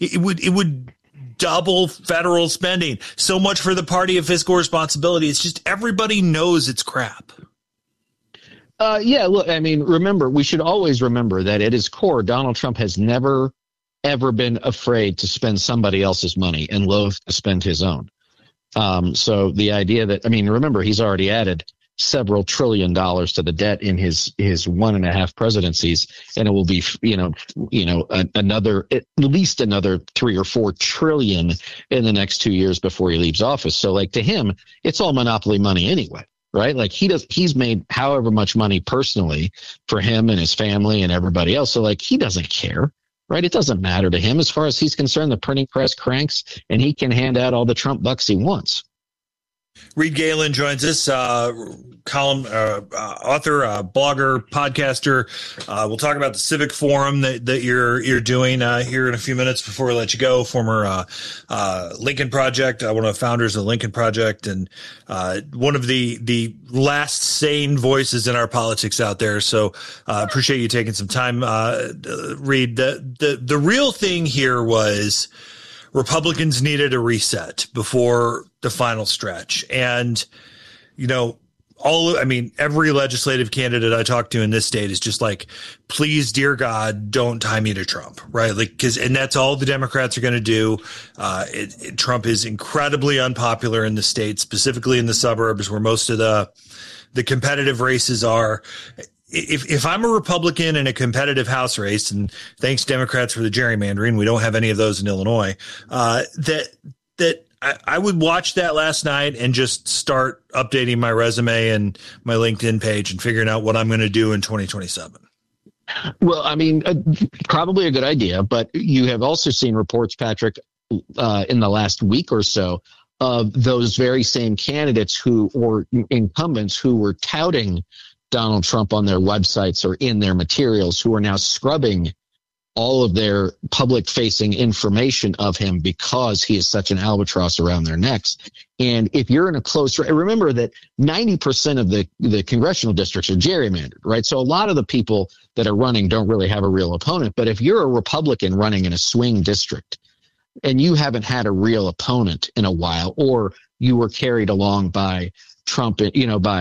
it would double federal spending. So much for the party of fiscal responsibility. It's just everybody knows it's crap. Yeah, look, I mean, we should always remember that at his core, Donald Trump has never, ever been afraid to spend somebody else's money and loath to spend his own. So the idea that, I mean, remember, he's already added several $1 trillion to the debt in his 1.5 presidencies, and it will be, at least another 3 or 4 trillion in the next 2 years before he leaves office. So like to him, it's all monopoly money anyway. Right? Like he's made however much money personally for him and his family and everybody else. So like he doesn't care, right? It doesn't matter to him as far as he's concerned. The printing press cranks and he can hand out all the Trump bucks he wants. Reed Galen joins us, column author, blogger, podcaster. We'll talk about the Civic Forum that you're doing here in a few minutes before we let you go. Former Lincoln Project, one of the founders of the Lincoln Project, and one of the last sane voices in our politics out there. So appreciate you taking some time, Reed. The real thing here was Republicans needed a reset before the final stretch. And, every legislative candidate I talk to in this state is just like, please, dear God, don't tie me to Trump, right? Like, and that's all the Democrats are going to do. Trump is incredibly unpopular in the state, specifically in the suburbs where most of the competitive races are. If I'm a Republican in a competitive House race, and thanks Democrats for the gerrymandering, we don't have any of those in Illinois, that I would watch that last night and just start updating my resume and my LinkedIn page and figuring out what I'm going to do in 2027. Well, I mean, probably a good idea, but you have also seen reports, Patrick, in the last week or so of those very same candidates or incumbents who were touting Donald Trump on their websites or in their materials, who are now scrubbing all of their public-facing information of him because he is such an albatross around their necks. And if you're in a close, remember that 90% of the congressional districts are gerrymandered, right? So a lot of the people that are running don't really have a real opponent. But if you're a Republican running in a swing district and you haven't had a real opponent in a while, or you were carried along by Trump, by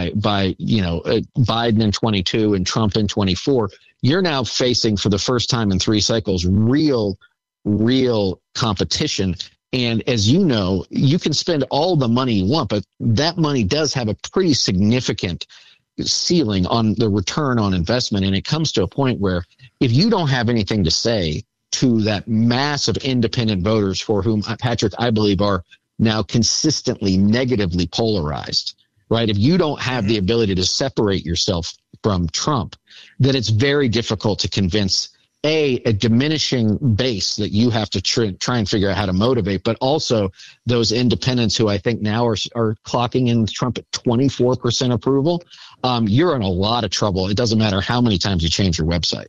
Biden in 22 and Trump in 24, you're now facing for the first time in 3 cycles real competition. And as you know, you can spend all the money you want, but that money does have a pretty significant ceiling on the return on investment. And it comes to a point where if you don't have anything to say to that mass of independent voters for whom, Patrick, I believe are now consistently negatively polarized, right? If you don't have the ability to separate yourself from Trump, then it's very difficult to convince a diminishing base that you have to try and figure out how to motivate, but also those independents who I think now are clocking in Trump at 24% approval. You're in a lot of trouble. It doesn't matter how many times you change your website.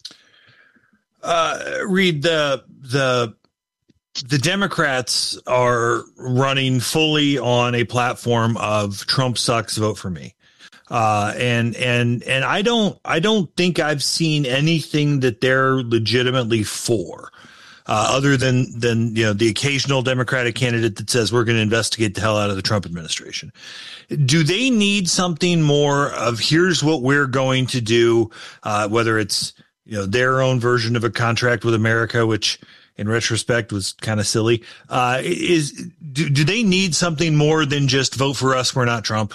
Reed, the Democrats are running fully on a platform of Trump sucks, vote for me. And I don't think I've seen anything that they're legitimately for, other than the occasional Democratic candidate that says we're going to investigate the hell out of the Trump administration. Do they need something more of here's what we're going to do, whether it's, their own version of a contract with America, which in retrospect was kind of silly. Do they need something more than just vote for us, we're not Trump?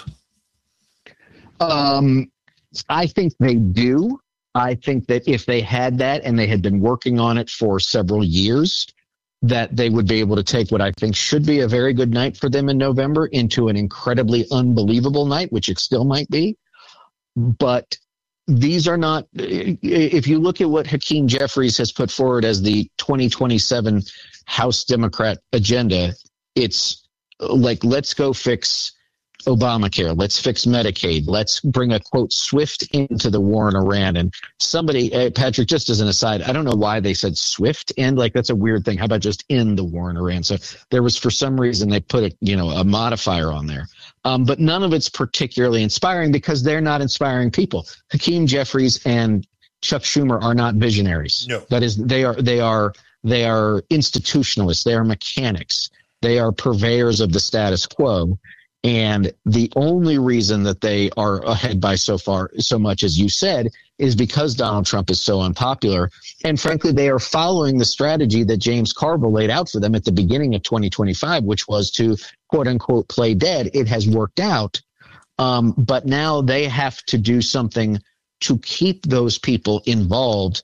I think they do. I think that if they had that and they had been working on it for several years, that they would be able to take what I think should be a very good night for them in November into an incredibly unbelievable night, which it still might be. But these are not, if you look at what Hakeem Jeffries has put forward as the 2027 House Democrat agenda, it's like, let's go fix Obamacare. Let's fix Medicaid. Let's bring a, quote, swift end to the war in Iran. And somebody, Patrick, just as an aside, I don't know why they said swift end. Like, that's a weird thing. How about just end the war in Iran? So there was, for some reason, they put a modifier on there. But none of it's particularly inspiring because they're not inspiring people. Hakeem Jeffries and Chuck Schumer are not visionaries. No. That is, they are They are institutionalists. They are mechanics. They are purveyors of the status quo. And the only reason that they are ahead by so much, as you said, is because Donald Trump is so unpopular. And frankly, they are following the strategy that James Carville laid out for them at the beginning of 2025, which was to, quote unquote, play dead. It has worked out. But now they have to do something to keep those people involved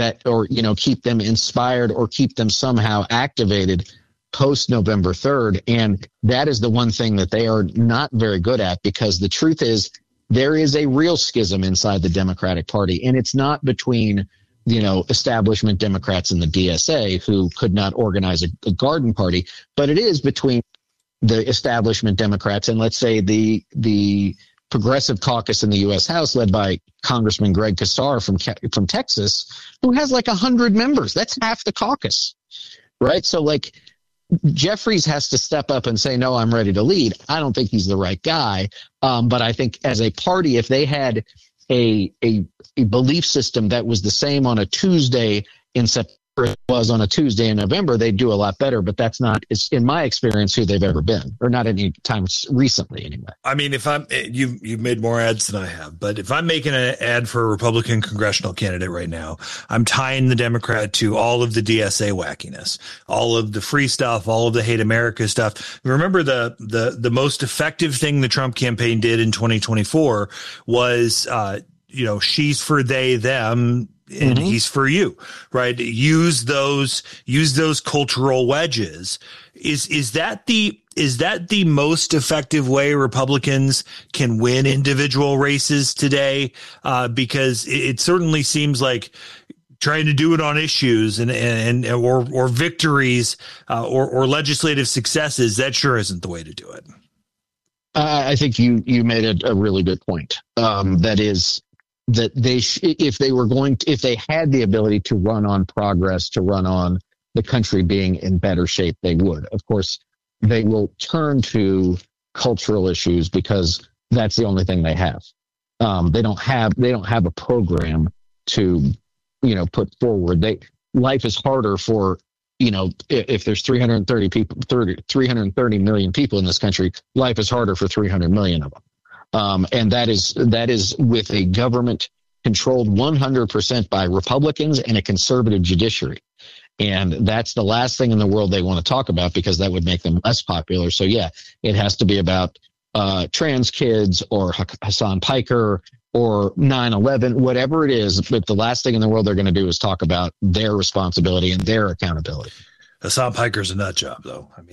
keep them inspired or keep them somehow activated post November 3rd. And that is the one thing that they are not very good at, because the truth is there is a real schism inside the Democratic Party. And it's not between, establishment Democrats and the DSA, who could not organize a garden party, but it is between the establishment Democrats and, let's say, the Progressive Caucus in the U.S. House, led by Congressman Greg Casar from Texas, who has like 100 members. That's half the caucus, right? So Jeffries has to step up and say, no, I'm ready to lead. I don't think he's the right guy. But I think as a party, if they had a belief system that was the same on a Tuesday in September as it was on a Tuesday in November, they'd do a lot better. But that's not, in my experience, who they've ever been, or not any time recently anyway. I mean, if you've made more ads than I have, but if I'm making an ad for a Republican congressional candidate right now, I'm tying the Democrat to all of the DSA wackiness, all of the free stuff, all of the hate America stuff. Remember the most effective thing the Trump campaign did in 2024 was, she's for they, them, and he's for you, right? Use those cultural wedges. Is that the most effective way Republicans can win individual races today? Because it certainly seems like trying to do it on issues or victories, or legislative successes, that sure isn't the way to do it. I think you made a really good point. That is, that if they had the ability to run on progress, to run on the country being in better shape, they would. Of course, they will turn to cultural issues because that's the only thing they have. They don't have a program to, put forward. Life is harder for, if there's 330 million people in this country, life is harder for 300 million of them. And that is with a government controlled 100% by Republicans and a conservative judiciary. And that's the last thing in the world they want to talk about, because that would make them less popular. So yeah, it has to be about trans kids or Hassan Piker or 9/11, whatever it is. But the last thing in the world they're going to do is talk about their responsibility and their accountability. Hassan Piker's a nut job, though. I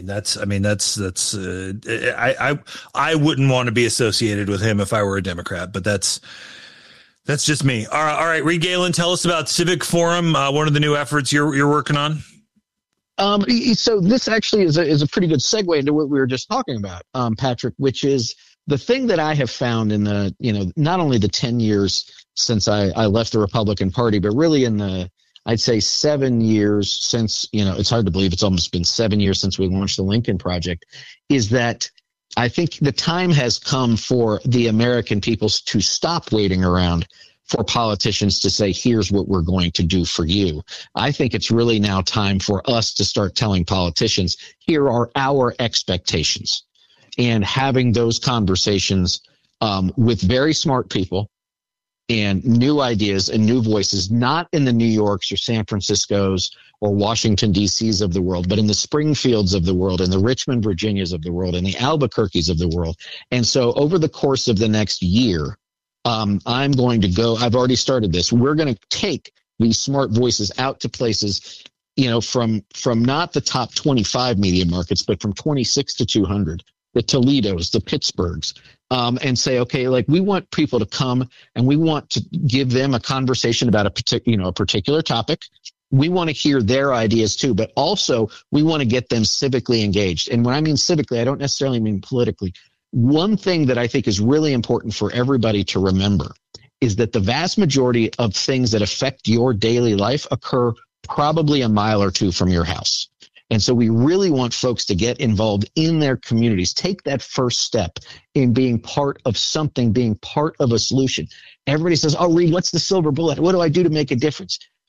wouldn't want to be associated with him if I were a Democrat, but that's just me. All right, Reed Galen, tell us about Civic Forum, one of the new efforts you're working on. So this actually is a pretty good segue into what we were just talking about, Patrick, which is the thing that I have found in the, not only the 10 years since I left the Republican Party, but really in the, I'd say 7 years since, it's hard to believe it's almost been 7 years since we launched the Lincoln Project, is that I think the time has come for the American people to stop waiting around for politicians to say, here's what we're going to do for you. I think it's really now time for us to start telling politicians, here are our expectations, and having those conversations with very smart people and new ideas and new voices, not in the New Yorks or San Franciscos or Washington, D.C.s of the world, but in the Springfields of the world, and the Richmond, Virginias of the world, and the Albuquerques of the world. And so over the course of the next year, I'm going to go, I've already started this. We're going to take these smart voices out to places, from not the top 25 media markets, but from 26 to 200, the Toledos, the Pittsburghs, and say, okay, we want people to come and we want to give them a conversation about a particular topic. We want to hear their ideas too, but also we want to get them civically engaged. And when I mean civically, I don't necessarily mean politically. One thing that I think is really important for everybody to remember is that the vast majority of things that affect your daily life occur probably a mile or two from your house. And so we really want folks to get involved in their communities. Take that first step in being part of something, being part of a solution. Everybody says, oh, Reed, what's the silver bullet? What do I do to make a difference?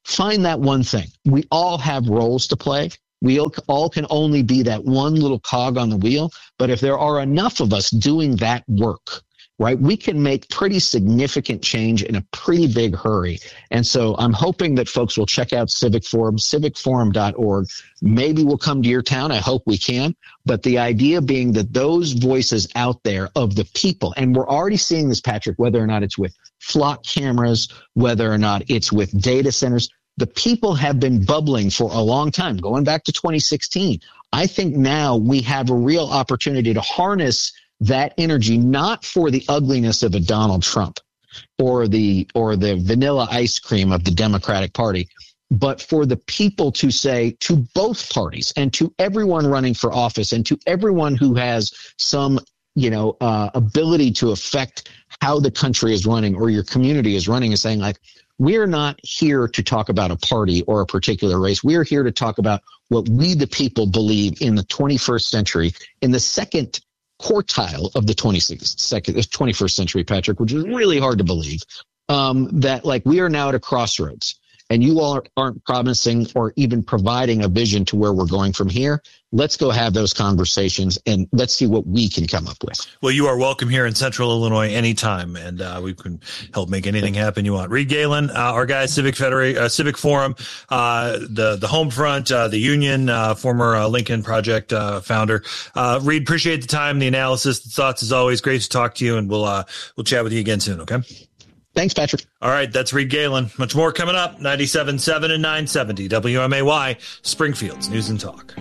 find that one thing. We all have roles to play. We all can only be that one little cog on the wheel. But if there are enough of us doing that work, right, we can make pretty significant change in a pretty big hurry. And so I'm hoping that folks will check out Civic Forum, civicforum.org. Maybe we'll come to your town. I hope we can. But the idea being that those voices out there of the people, and we're already seeing this, Patrick, whether or not it's with flock cameras, whether or not it's with data centers, the people have been bubbling for a long time, going back to 2016. I think now we have a real opportunity to harness that energy, not for the ugliness of a Donald Trump or the vanilla ice cream of the Democratic Party, but for the people to say to both parties and to everyone running for office and to everyone who has some, ability to affect how the country is running or your community is running, is saying, like, we're not here to talk about a party or a particular race. We're here to talk about what we, the people, believe in the 21st century, in the second quartile of the 21st century, Patrick, which is really hard to believe, that like we are now at a crossroads and you all aren't promising or even providing a vision to where we're going from here. Let's go have those conversations and let's see what we can come up with. Well, you are welcome here in Central Illinois anytime, and we can help make anything happen you want. Reed Galen, our guy, Civic Forum, the home front, the union, former Lincoln Project founder. Reed, appreciate the time, the analysis, the thoughts as always. Great to talk to you, and we'll chat with you again soon. Okay. Thanks, Patrick. All right. That's Reed Galen. Much more coming up. 97.7 and 970 WMAY, Springfield's News and Talk.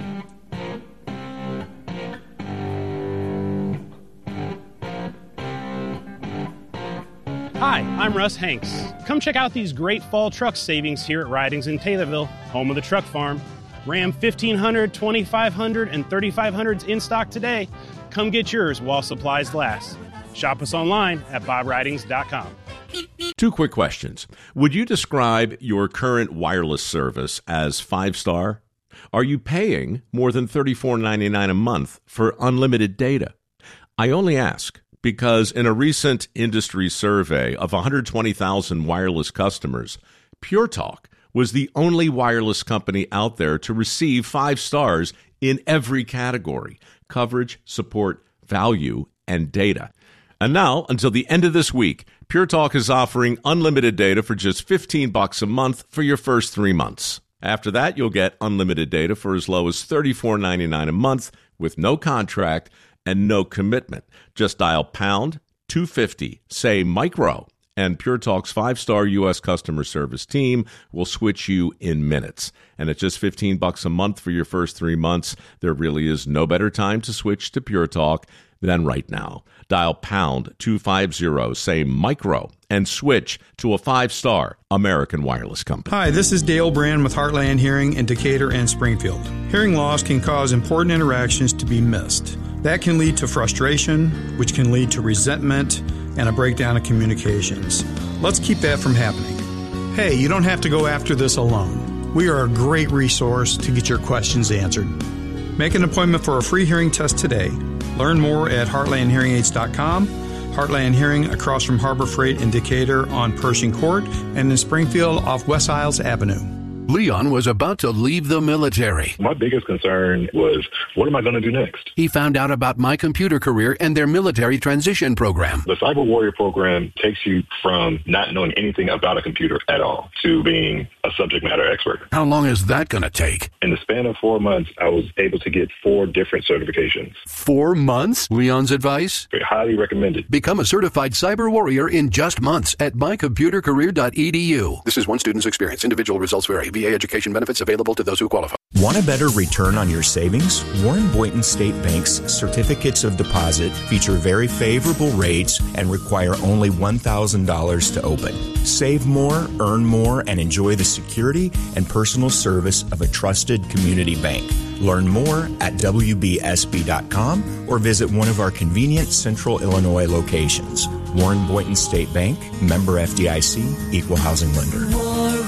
Hi, I'm Russ Hanks. Come check out these great fall truck savings here at Ridings in Taylorville, home of the truck farm. Ram 1500, 2500, and 3500s in stock today. Come get yours while supplies last. Shop us online at bobridings.com. 2 quick questions. Would you describe your current wireless service as 5-star? Are you paying more than $34.99 a month for unlimited data? I only ask because in a recent industry survey of 120,000 wireless customers, Pure Talk was the only wireless company out there to receive 5 stars in every category: coverage, support, value, and data. And now, until the end of this week, Pure Talk is offering unlimited data for just $15 a month for your first 3 months. After that, you'll get unlimited data for as low as $34.99 a month with no contract and no commitment. Just dial pound 250, say micro, and Pure Talk's 5-star U.S. customer service team will switch you in minutes. And at just $15 a month for your first 3 months, there really is no better time to switch to Pure Talk than right now. Dial pound 250, say micro, and switch to a 5-star American wireless company. Hi, this is Dale Brand with Heartland Hearing in Decatur and Springfield. Hearing loss can cause important interactions to be missed. That can lead to frustration, which can lead to resentment and a breakdown of communications. Let's keep that from happening. Hey, you don't have to go after this alone. We are a great resource to get your questions answered. Make an appointment for a free hearing test today. Learn more at heartlandhearingaids.com. Heartland Hearing across from Harbor Freight in Decatur on Pershing Court and in Springfield off West Isles Avenue. Leon was about to leave the military. My biggest concern was, what am I going to do next? He found out about My Computer Career and their military transition program. The Cyber Warrior program takes you from not knowing anything about a computer at all to being a subject matter expert. How long is that going to take? In the span of 4 months, I was able to get 4 different certifications. 4 months? Leon's advice? Highly recommended. Become a certified cyber warrior in just months at mycomputercareer.edu. This is one student's experience. Individual results vary. VA education benefits available to those who qualify. Want a better return on your savings? Warren Boynton State Bank's certificates of deposit feature very favorable rates and require only $1,000 to open. Save more, earn more, and enjoy the security and personal service of a trusted community bank. Learn more at WBSB.com or visit one of our convenient Central Illinois locations. Warren Boynton State Bank, member FDIC, equal housing lender. Warren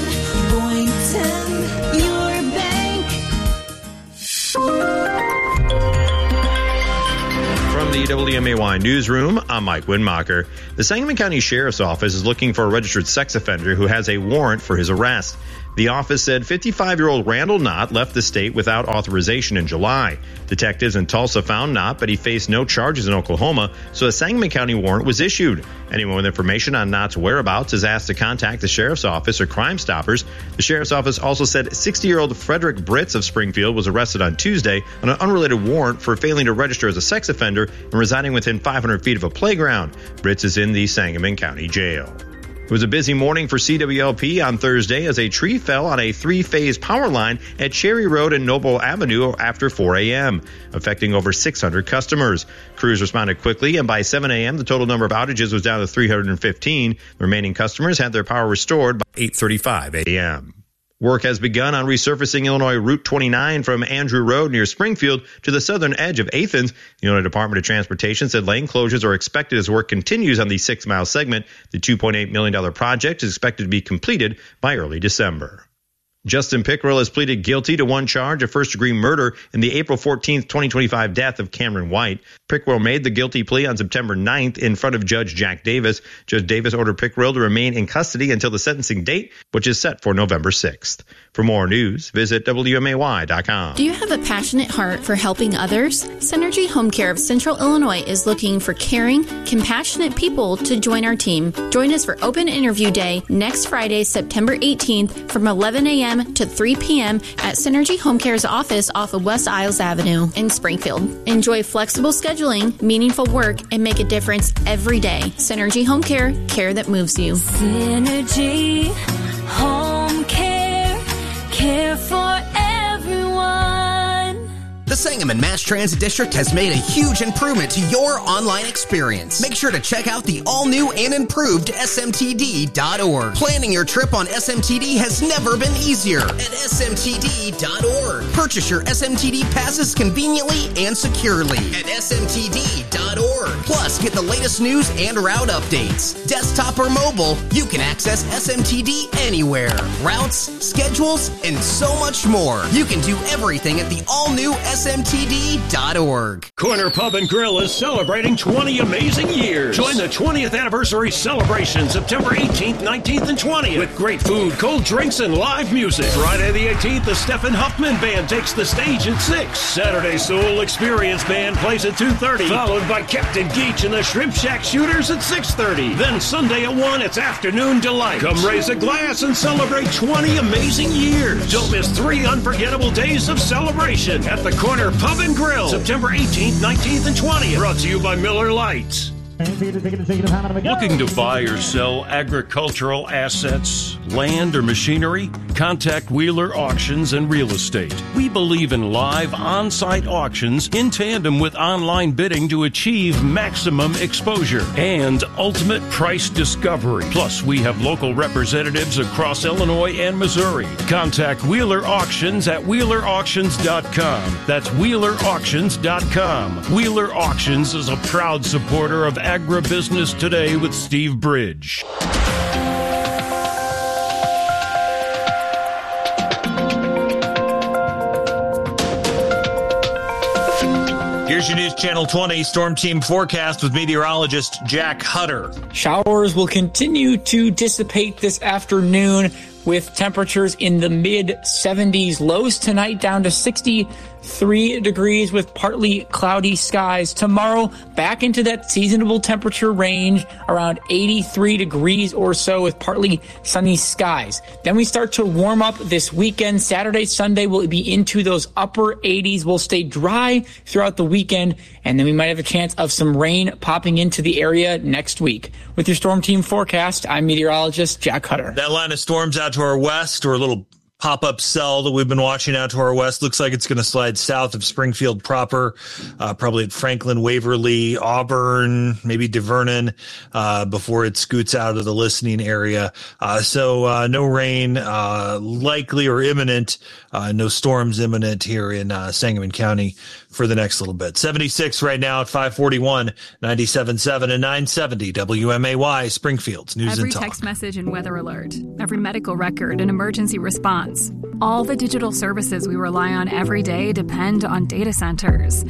Boynton, your bank. From the the WMAY newsroom, I'm Mike Windmacher. The Sangamon County Sheriff's Office is looking for a registered sex offender who has a warrant for his arrest. The office said 55-year-old Randall Knott left the state without authorization in July. Detectives in Tulsa found Knott, but he faced no charges in Oklahoma, so a Sangamon County warrant was issued. Anyone with information on Knott's whereabouts is asked to contact the Sheriff's Office or Crime Stoppers. The Sheriff's Office also said 60-year-old Frederick Britz of Springfield was arrested on Tuesday on an unrelated warrant for failing to register as a sex offender and residing within 500 feet of a playground. Britz is in the Sangamon County Jail. It was a busy morning for CWLP on Thursday as a tree fell on a three-phase power line at Cherry Road and Noble Avenue after 4 a.m., affecting over 600 customers. Crews responded quickly, and by 7 a.m., the total number of outages was down to 315. The remaining customers had their power restored by 8:35 a.m. Work has begun on resurfacing Illinois Route 29 from Andrew Road near Springfield to the southern edge of Athens. The Illinois Department of Transportation said lane closures are expected as work continues on the 6-mile segment. The $2.8 million project is expected to be completed by early December. Justin Pickrell has pleaded guilty to one charge of first-degree murder in the April 14, 2025 death of Cameron White. Pickrell made the guilty plea on September 9th in front of Judge Jack Davis. Judge Davis ordered Pickrell to remain in custody until the sentencing date, which is set for November 6th. For more news, visit WMAY.com. Do you have a passionate heart for helping others? Synergy Home Care of Central Illinois is looking for caring, compassionate people to join our team. Join us for Open Interview Day next Friday, September 18th from 11 a.m. to 3 p.m. at Synergy Home Care's office off of West Isles Avenue in Springfield. Enjoy flexible scheduling, meaningful work, and make a difference every day. Synergy Home Care, care that moves you. Synergy Home Care, care for everyone. The Sangamon Mass Transit District has made a huge improvement to your online experience. Make sure to check out the all-new and improved smtd.org. Planning your trip on SMTD has never been easier at smtd.org. Purchase your SMTD passes conveniently and securely at smtd.org. Plus, get the latest news and route updates. Desktop or mobile, you can access SMTD anywhere. Routes, schedules, and so much more. You can do everything at the all-new smtd.org. Corner Pub and Grill is celebrating 20 amazing years. Join the 20th anniversary celebration September 18th, 19th, and 20th with great food, cold drinks, and live music. Friday the 18th, the Stephen Huffman Band takes the stage at 6. Saturday, Soul Experience Band plays at 2:30, followed by Captain Geach and the Shrimp Shack Shooters at 6:30. Then Sunday at 1, it's Afternoon Delight. Come raise a glass and celebrate 20 amazing years. Don't miss 3 unforgettable days of celebration at the Corner Pub and Grill, September 18th, 19th, and 20th. Brought to you by Miller Lite. Looking to buy or sell agricultural assets, land, or machinery? Contact Wheeler Auctions and Real Estate. We believe in live on-site auctions in tandem with online bidding to achieve maximum exposure and ultimate price discovery. Plus, we have local representatives across Illinois and Missouri. Contact Wheeler Auctions at WheelerAuctions.com. That's WheelerAuctions.com. Wheeler Auctions is a proud supporter of Agribusiness Today with Steve Bridge. Here's your News Channel 20 Storm Team forecast with meteorologist Jack Hutter. Showers will continue to dissipate this afternoon with temperatures in the mid-70s. Lows tonight down to 63 degrees with partly cloudy skies. Tomorrow, back into that seasonable temperature range, around 83 degrees or so with partly sunny skies. Then we start to warm up this weekend. Saturday, Sunday will be into those upper 80s. We'll stay dry throughout the weekend, and then we might have a chance of some rain popping into the area next week. With your Storm Team forecast, I'm meteorologist Jack Hutter. That line of storms out to our west, or a little pop-up cell that we've been watching out to our west, looks like it's going to slide south of Springfield proper, probably at Franklin, Waverly, Auburn, maybe DeVernon, before it scoots out of the listening area. So no rain likely or imminent, no storms imminent here in Sangamon County for the next little bit. 76 right now at 541, 97.7 and 970 WMAY, Springfield's News Every and Talk. text message and weather alert, every medical record and emergency response. All the digital services we rely on every day depend on data centers.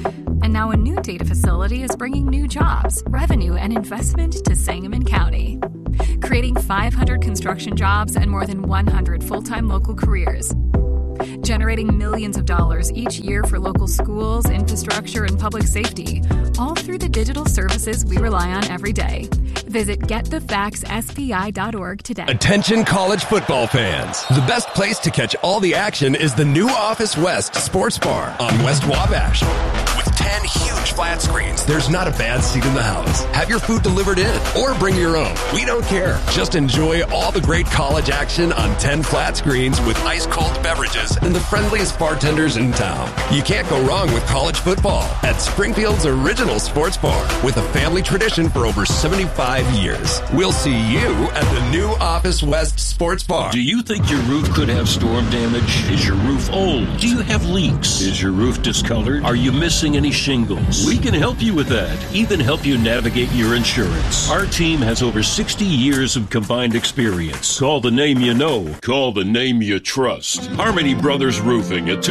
And now a new data facility is bringing new jobs, revenue, and investment to Sangamon County, creating 500 construction jobs and more than 100 full-time local careers, generating millions of dollars each year for local schools, infrastructure, and public safety, all through the digital services we rely on every day. Visit getthefactsspi.org today. Attention college football fans. The best place to catch all the action is the new Office West Sports Bar on West Wabash. With 10 huge flat screens, there's not a bad seat in the house. Have your food delivered in or bring your own. We don't care. Just enjoy all the great college action on 10 flat screens with ice-cold beverages and the friendliest bartenders in town. You can't go wrong with college football at Springfield's original sports bar with a family tradition for over 75 years. We'll see you at the new Office West Sports Bar. Do you think your roof could have storm damage? Is your roof old? Do you have leaks? Is your roof discolored? Are you missing any shingles? We can help you with that. Even help you navigate your insurance. Our team has over 60 years of combined experience. Call the name you know. Call the name you trust. Harmony Brothers Roofing at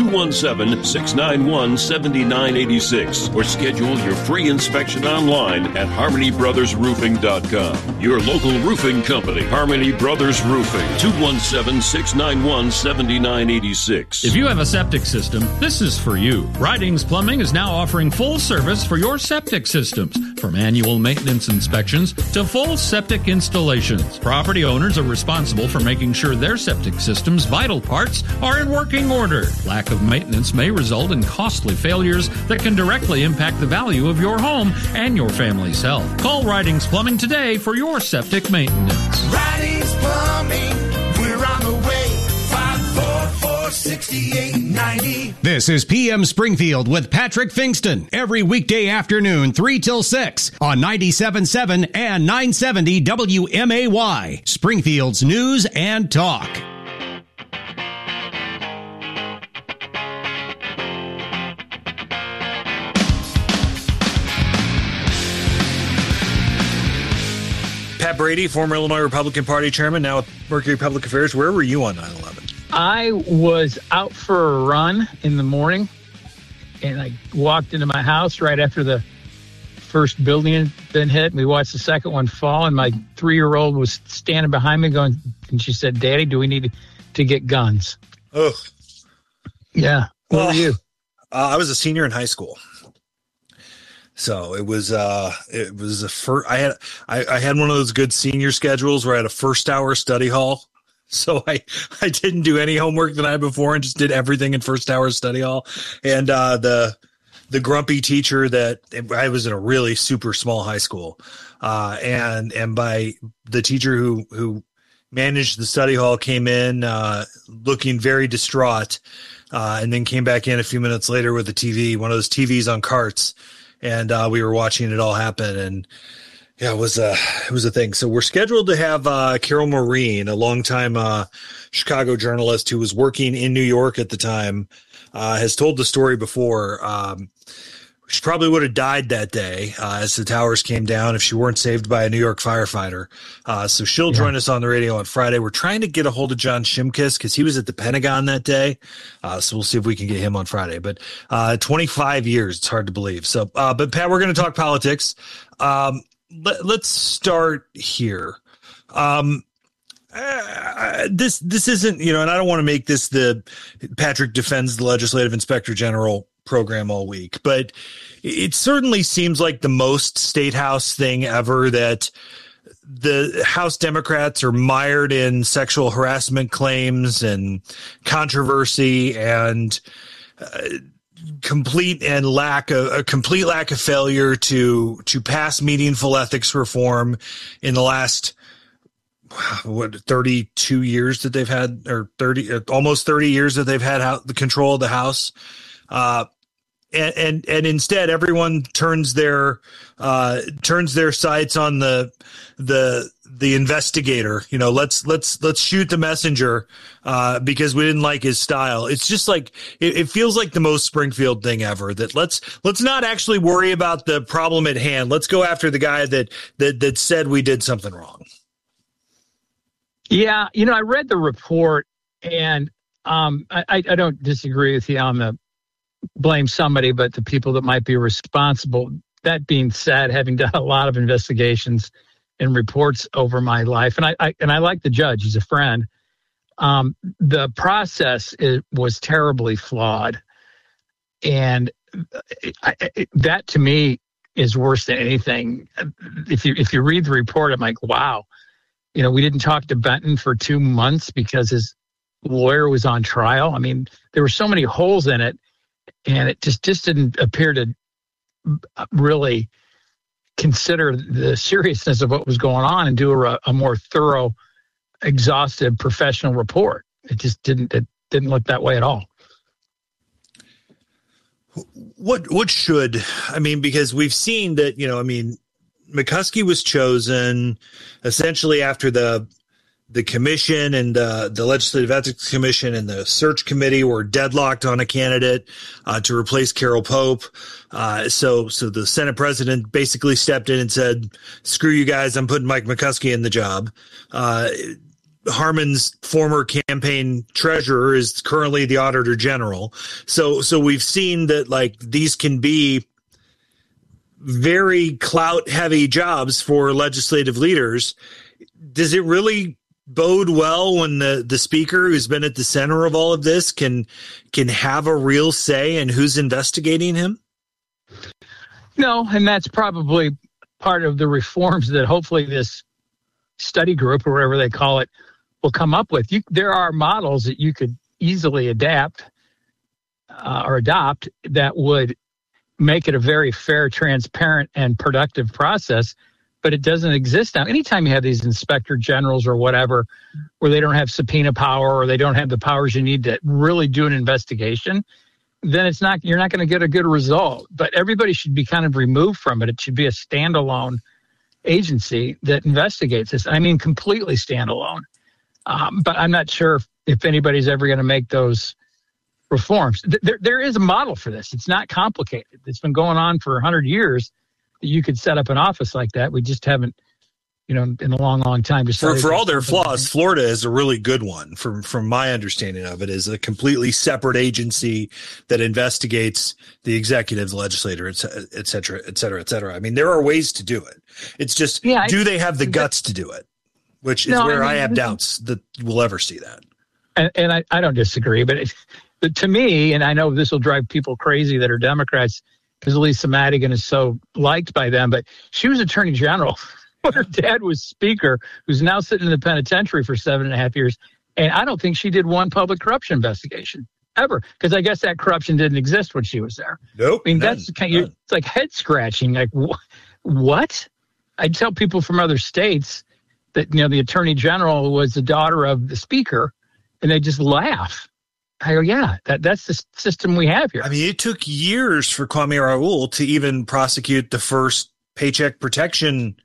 217-691-7986 or schedule your free inspection online at harmonybrothersroofing.com. Your local roofing company, Harmony Brothers Roofing, 217-691-7986. If you have a septic system, this is for you. Ridings Plumbing is now offering full service for your septic systems, from annual maintenance inspections to full septic installations. Property owners are responsible for making sure their septic system's vital parts are in working order. Lack of maintenance may result in costly failures that can directly impact the value of your home and your family's health. Call Ridings Plumbing today for your septic maintenance. Ridings Plumbing, we're on the way. 544-6890. This is PM Springfield with Patrick Fingston every weekday afternoon 3 till 6 on 97.7 and 970 WMAY, Springfield's News and Talk. Pat Brady, former Illinois Republican Party chairman, now with Mercury Public Affairs. Where were you on 9/11? I was out for a run in the morning, and I walked into my house right after the first building had been hit. And we watched the second one fall, and my 3-year-old was standing behind me going, and she said, "Daddy, do we need to get guns?" Ugh. Yeah. Where were you? I was a senior in high school. So it was I had one of those good senior schedules where I had a first hour study hall. So I didn't do any homework the night before and just did everything in first hour study hall. And the grumpy teacher that I was in a really super small high school. And by the teacher who managed the study hall came in looking very distraught, and then came back in a few minutes later with a TV, one of those TVs on carts. And we were watching it all happen, and yeah, it was a thing. So we're scheduled to have Carol Maureen, a longtime Chicago journalist who was working in New York at the time, has told the story before. She probably would have died that day as the towers came down if she weren't saved by a New York firefighter. So she'll join us on the radio on Friday. We're trying to get a hold of John Shimkus because he was at the Pentagon that day. So we'll see if we can get him on Friday. But 25 years, it's hard to believe. So, but Pat, we're going to talk politics. Let's start here. This isn't, and I don't want to make this the Patrick defends the legislative inspector general program all week, but it certainly seems like the most state house thing ever that the House Democrats are mired in sexual harassment claims and controversy and complete lack of failure to pass meaningful ethics reform in the last 32 years that they've had, or almost 30 years that they've had the control of the House. And instead everyone turns their sights on the investigator. Let's shoot the messenger because we didn't like his style. It's just like it feels like the most Springfield thing ever, that let's not actually worry about the problem at hand. Let's go after the guy that said we did something wrong. Yeah, I read the report, and I don't disagree with you on the blame somebody but the people that might be responsible. That being said, having done a lot of investigations and reports over my life, and I like the judge, he's a friend. The process was terribly flawed, and that to me is worse than anything. If you read the report, I'm like, wow, we didn't talk to Benton for 2 months because his lawyer was on trial. I mean, there were so many holes in it, and it just didn't appear to really consider the seriousness of what was going on and do a more thorough, exhaustive, professional report. It just didn't look that way at all. What should, because we've seen that, McCuskey was chosen essentially after the commission and the Legislative Ethics Commission and the search committee were deadlocked on a candidate to replace Carol Pope. So the Senate president basically stepped in and said, screw you guys, I'm putting Mike McCuskey in the job. Harmon's former campaign treasurer is currently the auditor general. So we've seen that these can be very clout heavy jobs for legislative leaders. Does it really bode well when the speaker, who's been at the center of all of this, can have a real say in who's investigating him? No, and that's probably part of the reforms that hopefully this study group, or whatever they call it, will come up with. There are models that you could easily adapt or adopt that would make it a very fair, transparent, and productive process, but it doesn't exist now. Anytime you have these inspector generals or whatever, where they don't have subpoena power or they don't have the powers you need to really do an investigation, then you're not going to get a good result. But everybody should be kind of removed from it. It should be a standalone agency that investigates this. Completely standalone. But I'm not sure if anybody's ever going to make those reforms. There is a model for this. It's not complicated. It's been going on for 100 years. You could set up an office like that. We just haven't, in a long, long time. For all their flaws, Florida is a really good one. From my understanding of it, is a completely separate agency that investigates the executive, the legislator, et cetera, et cetera, et cetera. There are ways to do it. It's just, do they have the guts to do it? Which is where I have doubts that we'll ever see that. And I don't disagree, but to me, and I know this will drive people crazy that are Democrats, because Lisa Madigan is so liked by them, but she was attorney general when her dad was speaker, who's now sitting in the penitentiary for 7.5 years. And I don't think she did one public corruption investigation ever, because I guess that corruption didn't exist when she was there. Nope. That's it's like head scratching. Like, what? I tell people from other states that, the attorney general was the daughter of the speaker, and they just laugh. I go, yeah, that's the system we have here. It took years for Kwame Raoul to even prosecute the first Paycheck Protection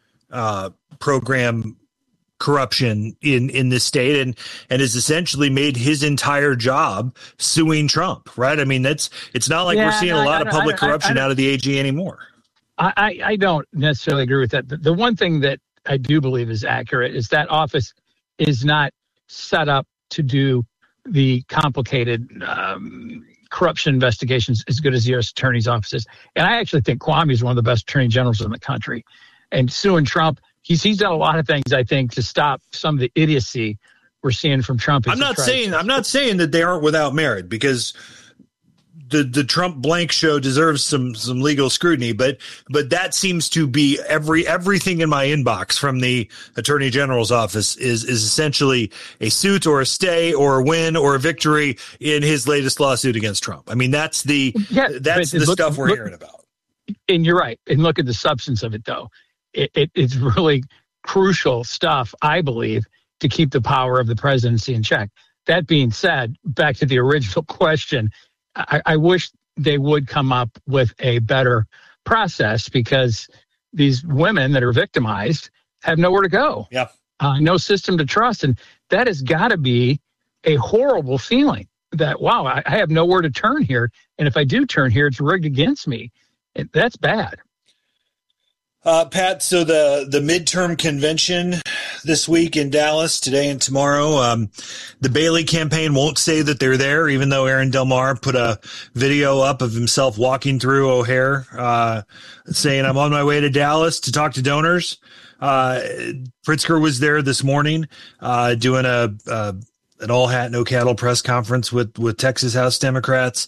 program corruption in this state, and has essentially made his entire job suing Trump, right? It's not like we're seeing a lot of public corruption out of the AG anymore. I don't necessarily agree with that. The one thing that I do believe is accurate is that office is not set up to do the complicated corruption investigations as good as the U.S. Attorney's Office is. And I actually think Kwame is one of the best attorney generals in the country. And suing Trump, he's done a lot of things, I think, to stop some of the idiocy we're seeing from Trump. I'm not saying that they aren't without merit, because the Trump blank show deserves some legal scrutiny, but that seems to be everything in my inbox from the Attorney General's office is essentially a suit or a stay or a win or a victory in his latest lawsuit against Trump. That's the stuff we're hearing about. And you're right. And look at the substance of it, though. It's really crucial stuff, I believe, to keep the power of the presidency in check. That being said, back to the original question, I wish they would come up with a better process, because these women that are victimized have nowhere to go. Yeah. No system to trust. And that has got to be a horrible feeling that, wow, I have nowhere to turn here. And if I do turn here, it's rigged against me. That's bad. Pat, so the midterm convention this week in Dallas, today and tomorrow. The Bailey campaign won't say that they're there, even though Aaron Del Mar put a video up of himself walking through O'Hare, saying, I'm on my way to Dallas to talk to donors. Pritzker was there this morning, doing an all hat, no cattle press conference with Texas House Democrats.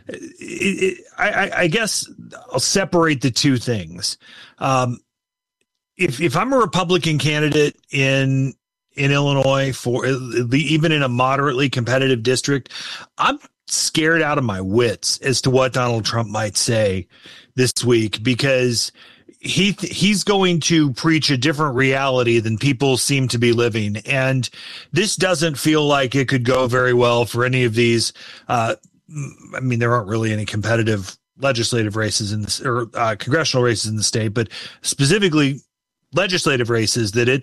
I guess I'll separate the two things. If I'm a Republican candidate in Illinois, for even in a moderately competitive district, I'm scared out of my wits as to what Donald Trump might say this week, because he's going to preach a different reality than people seem to be living. And this doesn't feel like it could go very well for any of these. I mean, there aren't really any competitive legislative races in this, or congressional races in the state, but specifically legislative races, that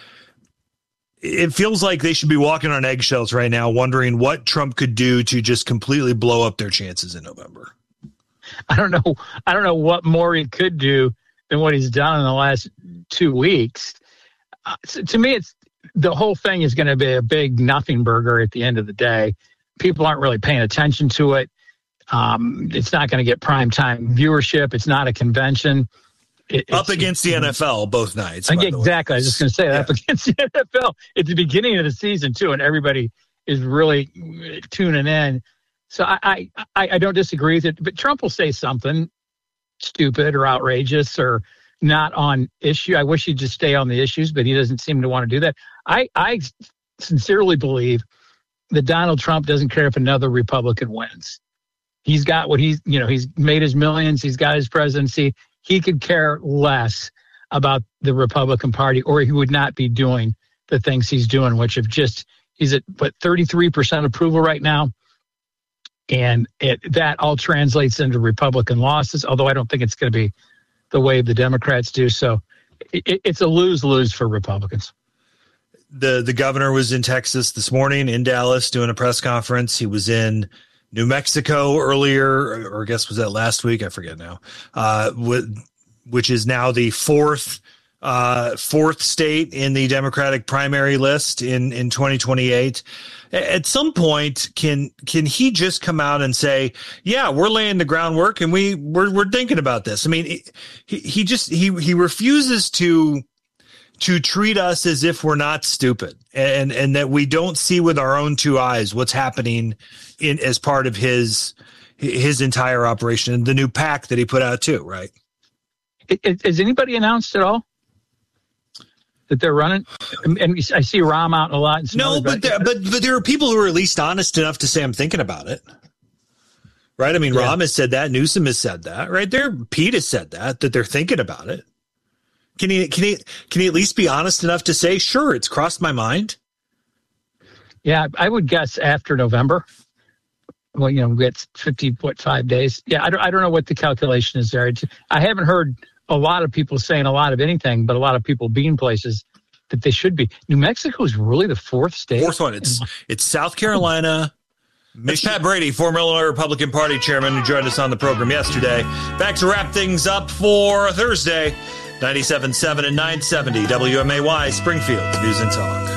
it feels like they should be walking on eggshells right now, wondering what Trump could do to just completely blow up their chances in November. I don't know what more he could do than what he's done in the last 2 weeks. So to me, the whole thing is going to be a big nothing burger at the end of the day. People aren't really paying attention to it. It's not going to get primetime viewership. It's not a convention. Up against the NFL both nights. Exactly. I was just going to say that, up against the NFL at the beginning of the season too, and everybody is really tuning in. So I don't disagree with it, but Trump will say something stupid or outrageous or not on issue. I wish he'd just stay on the issues, but he doesn't seem to want to do that. I sincerely believe that Donald Trump doesn't care if another Republican wins. He's got what he's made his millions. He's got his presidency. He could care less about the Republican Party, or he would not be doing the things he's doing, which he's at 33% approval right now. And that all translates into Republican losses, although I don't think it's going to be the way the Democrats do. So it's a lose-lose for Republicans. The governor was in Texas this morning, in Dallas, doing a press conference. He was in New Mexico earlier, or I guess was that last week? I forget now. Which is now the fourth state in the Democratic primary list in 2028. At some point, can he just come out and say, yeah, we're laying the groundwork and we're thinking about this? I mean, he refuses to treat us as if we're not stupid and that we don't see with our own two eyes what's happening as part of his entire operation, and the new PAC that he put out too, right? Has anybody announced at all that they're running? And I see Rahm out a lot. No, but there are people who are at least honest enough to say, I'm thinking about it. Right. I mean, yeah. Rahm has said that. Newsom has said that right there. Pete has said that they're thinking about it. Can he at least be honest enough to say, sure, it's crossed my mind? Yeah, I would guess after November. Well, we get 5 days. Yeah, I don't know what the calculation is there. I haven't heard a lot of people saying a lot of anything, but a lot of people being places that they should be. New Mexico is really the fourth state. Fourth one. It's South Carolina. It's Pat Brady, former Illinois Republican Party chairman, who joined us on the program yesterday. Back to wrap things up for Thursday. 97.7 and 970 WMAY, Springfield News and Talk.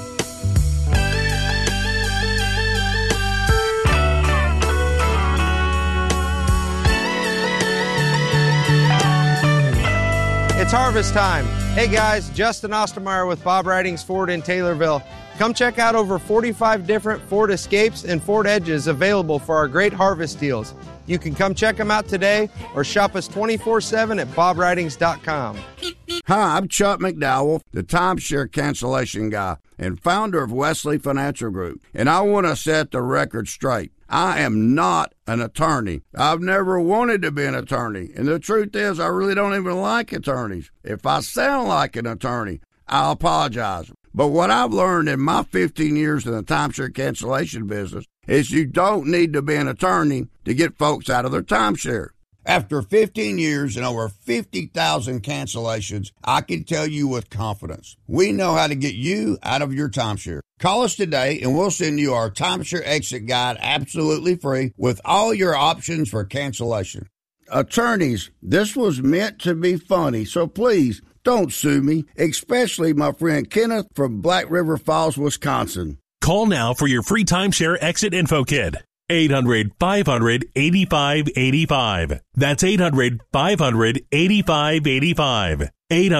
It's harvest time. Hey guys, Justin Ostermeyer with Bob Ridings Ford in Taylorville. Come check out over 45 different Ford Escapes and Ford Edges available for our great harvest deals. You can come check them out today or shop us 24/7 at bobridings.com. Hi, I'm Chuck McDowell, the timeshare cancellation guy and founder of Wesley Financial Group. And I want to set the record straight. I am not an attorney. I've never wanted to be an attorney. And the truth is, I really don't even like attorneys. If I sound like an attorney, I'll apologize. But what I've learned in my 15 years in the timeshare cancellation business is you don't need to be an attorney to get folks out of their timeshare. After 15 years and over 50,000 cancellations, I can tell you with confidence, we know how to get you out of your timeshare. Call us today and we'll send you our timeshare exit guide absolutely free with all your options for cancellation. Attorneys, this was meant to be funny, so please Don't sue me, especially my friend Kenneth from Black River Falls, Wisconsin. Call now for your free timeshare exit info kit. 800-500-8585. That's 800-500-8585.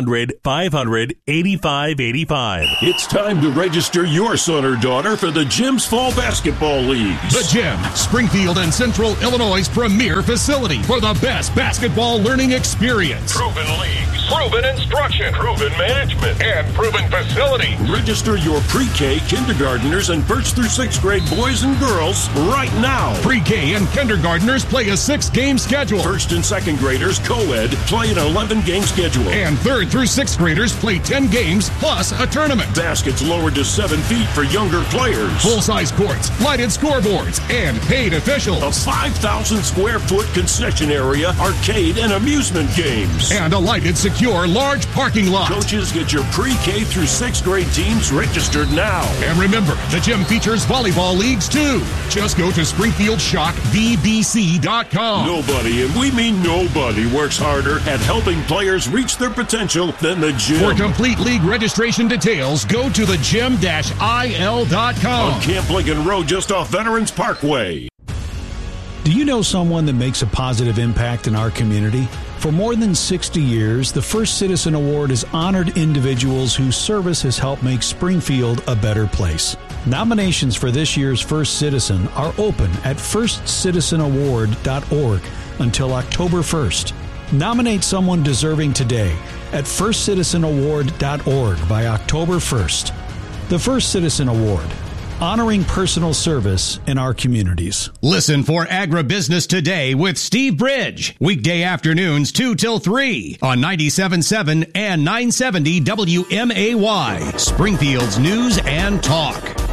800-500-8585. It's time to register your son or daughter for the Gym's Fall Basketball Leagues. The Gym, Springfield and Central Illinois' premier facility for the best basketball learning experience. Proven leagues, proven instruction, proven management, and proven facility. Register your pre-K, kindergartners, and first through sixth grade boys and girls right now. Pre-K and kindergartners play a 6-game schedule. First and second graders, co-ed, play an 11-game schedule. And third through sixth graders play 10 games plus a tournament. Baskets lowered to 7 feet for younger players. Full-size courts, lighted scoreboards, and paid officials. A 5,000 square foot concession area, arcade, and amusement games. And a lighted, secure, large parking lot. Coaches, get your pre-K through sixth grade teams registered now. And remember, the gym features volleyball leagues too. Just go to SpringfieldShockVBC.com. Nobody, and we mean nobody, works harder at helping players reach their potential than the gym. For complete league registration details, go to thegym-il.com. On Camp Lincoln Road, just off Veterans Parkway. Do you know someone that makes a positive impact in our community? For more than 60 years, the First Citizen Award has honored individuals whose service has helped make Springfield a better place. Nominations for this year's First Citizen are open at firstcitizenaward.org until October 1st. Nominate someone deserving today at firstcitizenaward.org by October 1st. The First Citizen Award, honoring personal service in our communities. Listen for Agribusiness Today with Steve Bridge. Weekday afternoons 2 till 3 on 97.7 and 970 WMAY. Springfield's News and Talk.